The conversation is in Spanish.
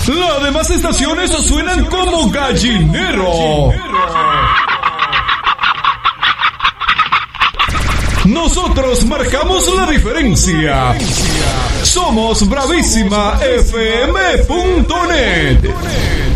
Las demás estaciones suenan como gallinero. Nosotros marcamos la diferencia. Somos bravísimafm.net.